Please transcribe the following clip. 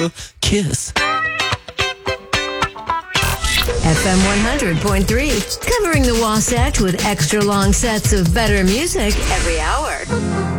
a kiss. FM 100.3, covering the Wasatch with extra long sets of better music every hour.